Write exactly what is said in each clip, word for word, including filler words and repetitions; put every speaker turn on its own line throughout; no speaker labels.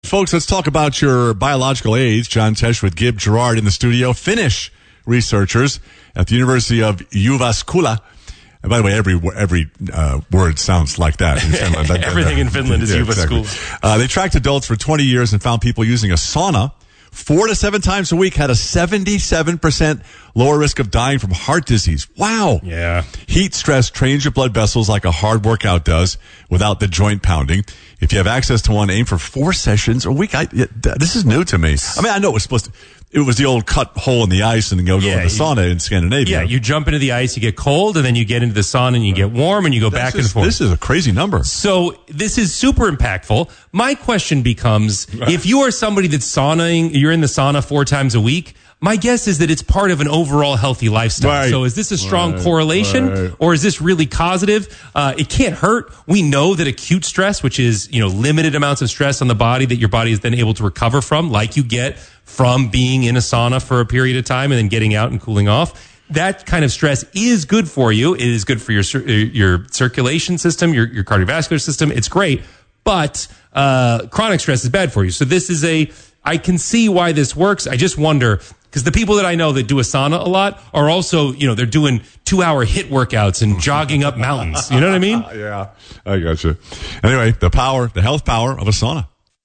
Folks, let's talk about your biological age. John Tesh with Gib Gerard in the studio. Finnish researchers at the University of Jyväskylä. And by the way, every every uh, word sounds like that in Finland.
Everything in Finland is
yeah,
Jyväskylä.
Exactly. Uh, they tracked adults for twenty years and found people using a sauna four to seven times a week had a seventy-seven percent lower risk of dying from heart disease. Wow.
Yeah.
Heat stress trains your blood vessels like a hard workout does without the joint pounding. If you have access to one, aim for four sessions a week. I, this is new to me. I mean, I know it was supposed to, it was the old cut hole in the ice and then go,
Yeah,
go in the
you-
sauna in Scandinavia.
Yeah, you jump into the ice, you get cold, and then you get into the sauna and you get warm and you go
This
back
is-
and forth.
This is a crazy number.
So this is super impactful. My question becomes, if you are somebody that's sauning, you're in the sauna four times a week, my guess is that it's part of an overall healthy lifestyle.
Right.
So is this a strong
Right.
correlation
Right.
or is this really causative? Uh, it can't hurt. We know that acute stress, which is, you know, limited amounts of stress on the body that your body is then able to recover from, like you get from being in a sauna for a period of time and then getting out and cooling off. That kind of stress is good for you. It is good for your cir- your circulation system, your, your cardiovascular system. It's great. But uh, chronic stress is bad for you. So this is a, I can see why this works. I just wonder, because the people that I know that do a sauna a lot are also, you know, they're doing two hour HIIT workouts and jogging up mountains. You know what I mean?
Yeah, I gotcha. Anyway, the power, the health power of a sauna.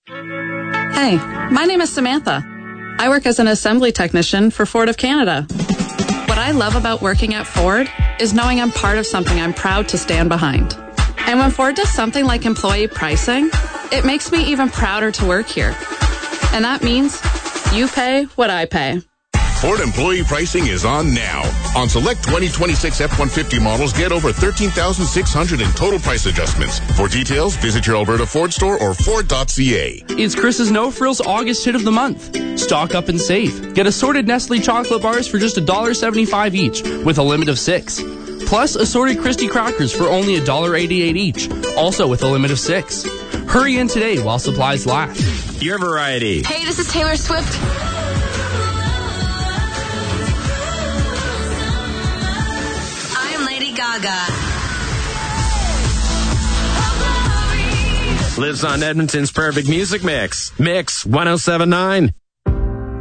Hey, my name is Samantha. I work as an assembly technician for Ford of Canada. What I love about working at Ford is knowing I'm part of something I'm proud to stand behind. And when Ford does something like employee pricing, it makes me even prouder to work here. And that means you pay what I pay.
Ford employee pricing is on now. On select twenty twenty-six F one fifty models, get over thirteen thousand six hundred in total price adjustments. For details, visit your Alberta Ford store or Ford dot C A.
It's Chris's No Frills August hit of the month. Stock up and save. Get assorted Nestle chocolate bars for just one dollar seventy-five each with a limit of six. Plus assorted Christy crackers for only one dollar eighty-eight each, also with a limit of six. Hurry in today while supplies last.
Your variety.
Hey, this is Taylor Swift. I'm Lady Gaga.
Lives on Edmonton's perfect music mix. Mix one oh seven point nine.